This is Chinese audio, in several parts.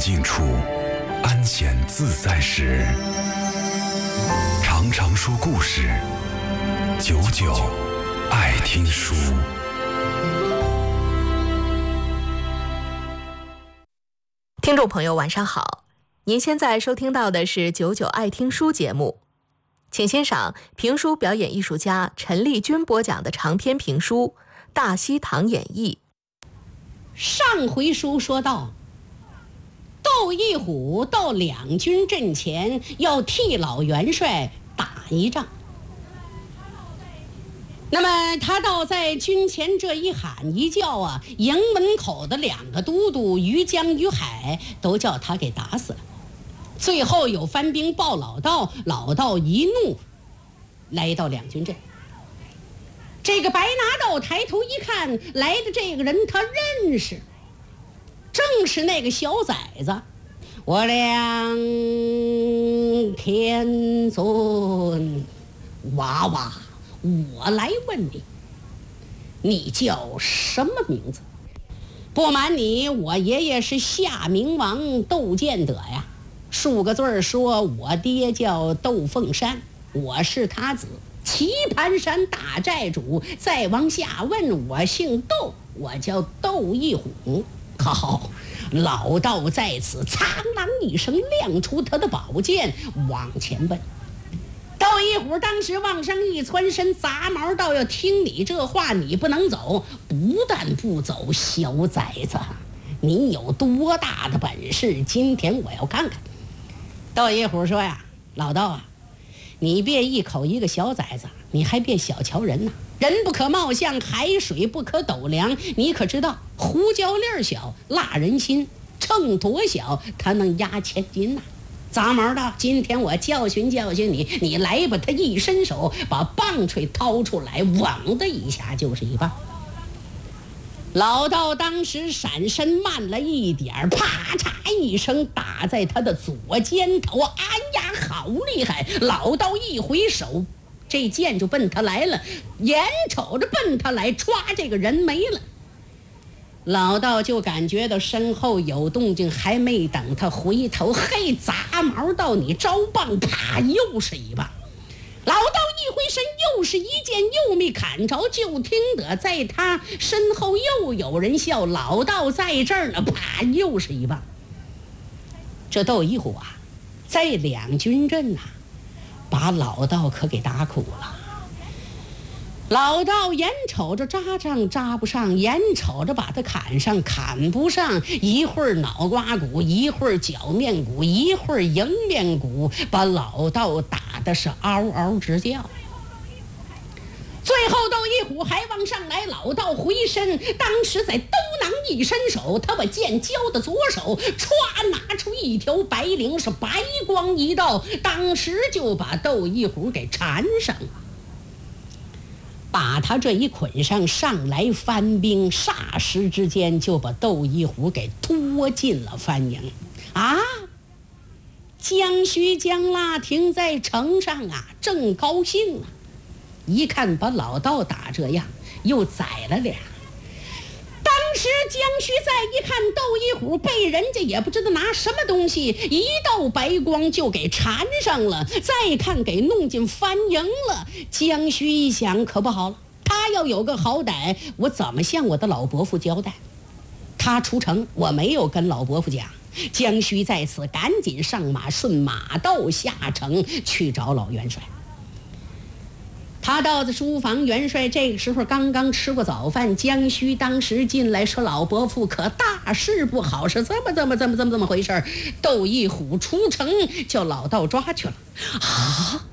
静处，安闲自在时，常常说故事，久久爱听书。 听众朋友晚上好，您现在收听到的是久久爱听书节目，请欣赏评书表演艺术家陈丽君播讲的长篇评书《大西堂演义》。 上回书说到，窦一虎到两军阵前要替老元帅打一仗，那么他倒在军前这一喊一叫啊，营门口的两个都督于江于海都叫他给打死了。最后有番兵报老道，老道一怒来到两军阵。这个白拿道抬头一看，来的这个人他认识，正是那个小崽子。我梁天尊娃娃，我来问你，你叫什么名字？不瞒你，我爷爷是夏明王窦建德呀。数个字儿说，我爹叫窦凤山，我是他子，棋盘山大寨主。再往下问，我姓窦，我叫窦一虎。好，老道在此苍啷一声亮出他的宝剑，往前奔。窦一虎当时往上一窜身，杂毛道要听你这话，你不能走。不但不走，小崽子，你有多大的本事？今天我要看看。窦一虎说呀，老道啊，你别一口一个小崽子，你还别小瞧人呐。人不可貌相，海水不可斗量。你可知道，胡椒粒小辣人心，秤砣小它能压千斤呐。杂毛道，今天我教训教训你，你来吧。他一伸手把棒槌掏出来，猛的一下就是一棒。老道当时闪身慢了一点，啪嚓一声打在他的左肩头。哎呀，好厉害！老道一回手，这剑就奔他来了，眼瞅着奔他来，歘，这个人没了。老道就感觉到身后有动静，还没等他回头，嘿，杂毛道你招棒，啪，又是一棒。老道一回身，又是一剑，又没砍着，就听得在他身后又有人笑，老道在这儿呢，啪，又是一棒。这窦一虎啊，在两军阵啊，把老道可给打苦了。老道眼瞅着扎仗扎不上，眼瞅着把他砍上砍不上，一会儿脑瓜骨，一会儿脚面骨，一会儿迎面骨，把老道打的是嗷嗷直叫。最后窦一虎还往上来，老道回身，当时在兜囊一伸手，他把剑交的左手，歘，拿出一条白绫，是白光一道，当时就把窦一虎给缠上了。把他这一捆上，上来番兵霎时之间就把窦一虎给拖进了番营啊！江须江拉亭在城上啊，正高兴啊，一看把老道打这样，又宰了俩。当时江须再一看窦一虎被人家也不知道拿什么东西，一道白光就给缠上了，再看给弄进番营了。江须一想，可不好了，他要有个好歹，我怎么向我的老伯父交代？他出城，我没有跟老伯父讲。江须在此赶紧上马，顺马道下城去找老元帅。他到的书房，元帅这个时候刚刚吃过早饭。江须当时进来说：“老伯父，可大事不好，是这么回事。窦一虎出城，叫老道抓去了。”啊！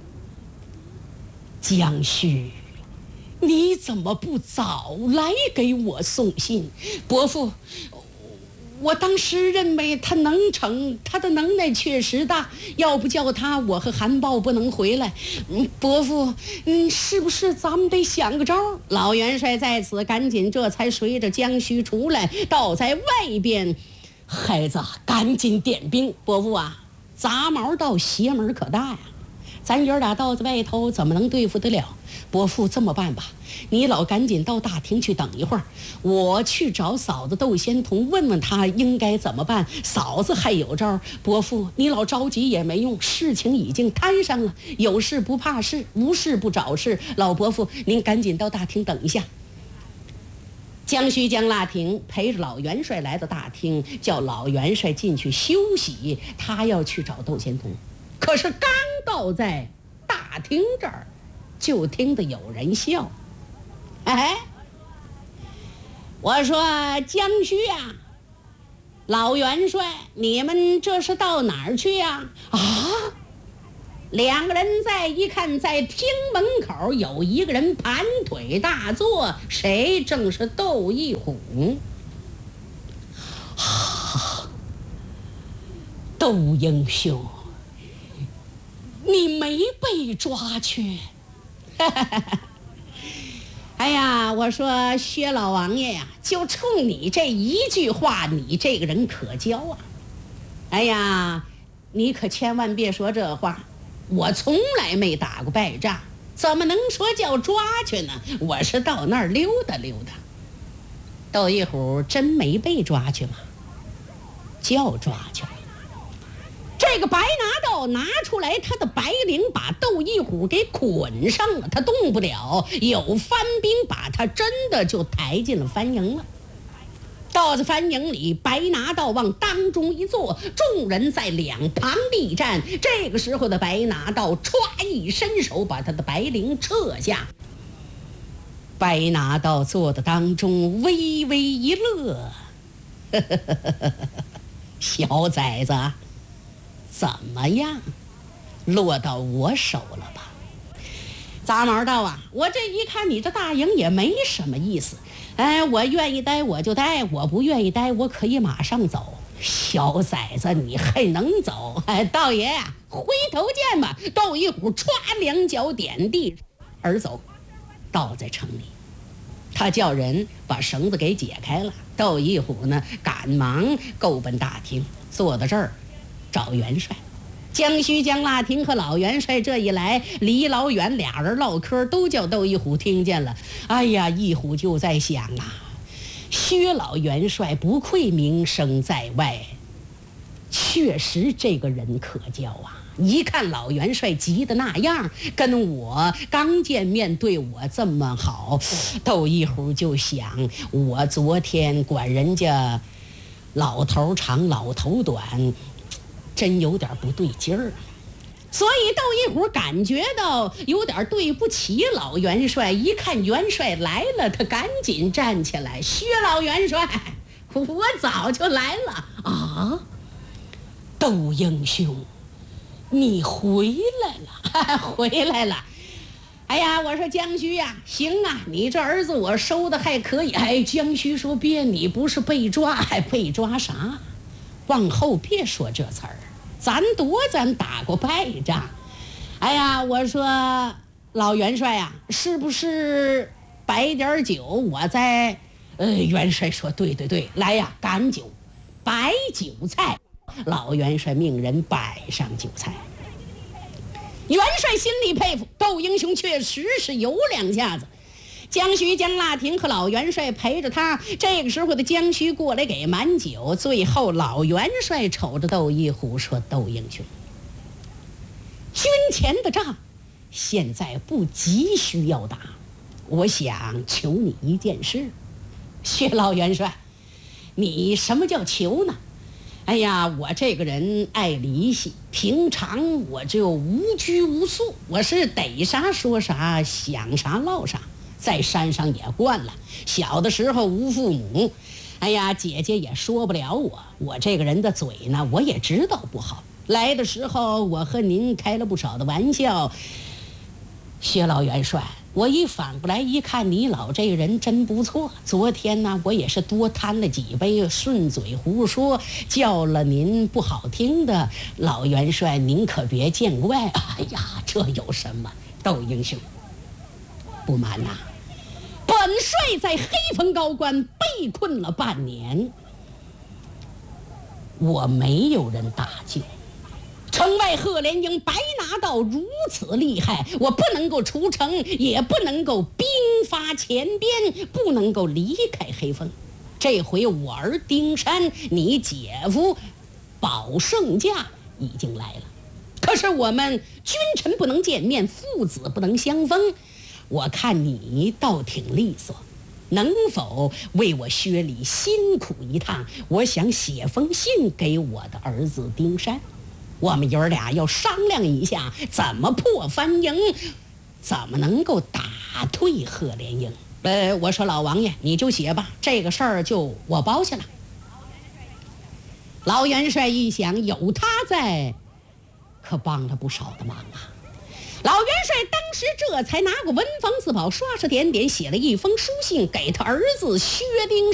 江须，你怎么不早来给我送信？伯父，我当时认为他能成，他的能耐确实大，要不叫他，我和韩豹不能回来。伯父，是不是咱们得想个招？老元帅在此赶紧这才随着江须出来，倒在外边。孩子，赶紧点兵。伯父啊，杂毛道邪门可大呀！ 咱爷俩到在外头怎么能对付得了？伯父，这么办吧，你老赶紧到大厅去等一会儿，我去找嫂子窦仙童，问问她应该怎么办。嫂子还有招。伯父，你老着急也没用，事情已经摊上了，有事不怕事，无事不找事。老伯父，您赶紧到大厅等一下。江须江腊亭陪着老元帅来到大厅，叫老元帅进去休息，他要去找窦仙童。可是刚到在大厅这儿，就听得有人笑。哎，我说江须啊，老元帅，你们这是到哪儿去呀？啊，两个人再一看，在厅门口有一个人盘腿大坐，谁？正是窦一虎。窦英雄，你没被抓去？哎呀，我说薛老王爷呀，就冲你这一句话，你这个人可交啊！哎呀，你可千万别说这话，我从来没打过败仗，怎么能说叫抓去呢？我是到那儿溜达溜达。窦一虎真没被抓去吗？叫抓去了。这个白拿道拿出来他的白绫，把窦一虎给捆上了，他动不了。有番兵把他真的就抬进了番营了。到了番营里，白拿道往当中一坐，众人在两旁力战。这个时候的白拿道歘一伸手，把他的白绫撤下。白拿道坐的当中微微一乐，小崽子，怎么样，落到我手了吧？杂毛道啊，我这一看你这大营也没什么意思，哎，我愿意待我就待，我不愿意待我可以马上走。小崽子，你还能走？哎，道爷呀，回头见吧。窦一虎歘两脚点地而走，倒在城里。他叫人把绳子给解开了。窦一虎呢，赶忙够奔大厅，坐到这儿找元帅。江须江腊亭和老元帅这一来，离老远，俩人唠嗑，都叫窦一虎听见了。哎呀，一虎就在想啊，薛老元帅不愧名声在外，确实这个人可交啊。一看老元帅急的那样，跟我刚见面对我这么好，窦一虎就想，我昨天管人家老头长老头短，真有点不对劲儿。所以窦一虎感觉到有点对不起老元帅。一看元帅来了，他赶紧站起来，薛老元帅，我早就来了啊。窦英兄，你回来了，回来了。哎呀，我说江须呀，行啊，你这儿子我收的还可以。哎，江须说别，你不是被抓，还被抓啥？往后别说这词儿，咱打过败仗。哎呀，我说老元帅呀，是不是摆点酒？我在元帅说对对对，来呀，赶酒，摆酒菜。老元帅命人摆上酒菜。元帅心里佩服，窦英雄确实是有两下子。江须江腊亭和老元帅陪着他，这个时候的江须过来给满酒。最后老元帅瞅着窦一虎说，窦英雄，军前的仗现在不急需要打，我想求你一件事。薛老元帅，你什么叫求呢？哎呀，我这个人爱离系，平常我就无拘无束，我是逮啥说啥，想啥唠啥，在山上也惯了。小的时候无父母，哎呀，姐姐也说不了我这个人的嘴呢，我也知道不好。来的时候我和您开了不少的玩笑。薛老元帅，我一反过来一看，你老这个人真不错。昨天呢，我也是多贪了几杯，顺嘴胡说，叫了您不好听的。老元帅，您可别见怪。哎呀，这有什么？窦英雄，不瞒呐，本帅在黑风高官被困了半年，我没有人搭救。 城外贺连英白拿到如此厉害，我不能够出城，也不能够兵发前边，不能够离开黑风。这回我儿丁山，你姐夫保圣驾已经来了，可是我们君臣不能见面，父子不能相逢。我看你倒挺利索，能否为我薛礼辛苦一趟？我想写封信给我的儿子丁山，我们爷儿俩要商量一下怎么破番营，怎么能够打退贺连英。我说老王爷你就写吧，这个事儿就我包下了。老元帅一想，有他在，可帮了不少的忙啊。老元帅当时这才拿过文房四宝，刷刷点点写了一封书信给他儿子薛丁